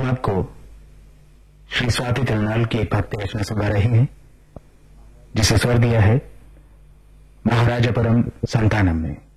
हम आपको श्री स्वाति तिरुनाल की एक भक्ति रचना सुना रहे हैं, जिसे स्वर दिया है महाराजा परम संतानम ने।